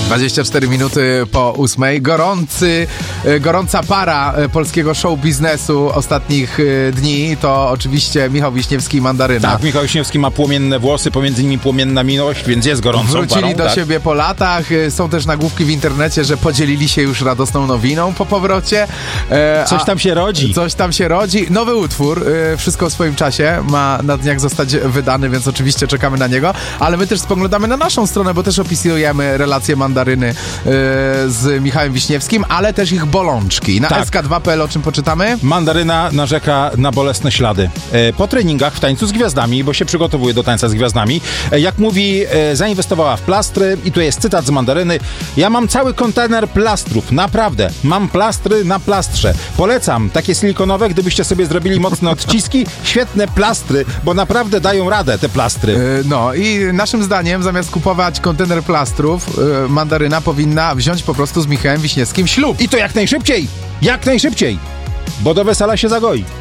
24 minuty po 8. Gorąca para polskiego show biznesu ostatnich dni to oczywiście Michał Wiśniewski i Mandaryna. Tak, Michał Wiśniewski ma płomienne włosy, pomiędzy nimi płomienna miłość, więc jest gorącą Wrócili parą, do tak? siebie po latach. Są też nagłówki w internecie, że podzielili się już radosną nowiną po powrocie. Coś tam się rodzi. Coś tam się rodzi. Nowy utwór, wszystko w swoim czasie, ma na dniach zostać wydany, więc oczywiście czekamy na niego. Ale my też spoglądamy na naszą stronę, bo też opisujemy relacje Mandaryny z Michałem Wiśniewskim, ale też ich bolączki. Na Tak. sk2.pl o czym poczytamy? Mandaryna narzeka na bolesne ślady. Po treningach w tańcu z gwiazdami, bo się przygotowuje do tańca z gwiazdami, jak mówi, zainwestowała w plastry i tu jest cytat z Mandaryny. Ja mam cały kontener plastrów, naprawdę. Mam plastry na plastrze. Polecam takie silikonowe, gdybyście sobie zrobili mocne odciski. Świetne plastry, bo naprawdę dają radę te plastry. No i naszym zdaniem zamiast kupować kontener plastrów, Mandaryna powinna wziąć po prostu z Michałem Wiśniewskim ślub. I to jak najszybciej! Jak najszybciej! Bo do wesela się zagoi.